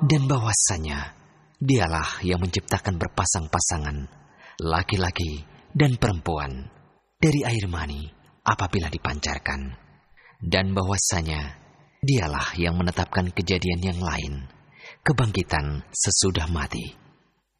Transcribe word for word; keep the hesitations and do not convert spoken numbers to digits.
dan bahwasanya dialah yang menciptakan berpasang-pasangan laki-laki dan perempuan dari air mani apabila dipancarkan, dan bahwasanya dialah yang menetapkan kejadian yang lain, kebangkitan sesudah mati.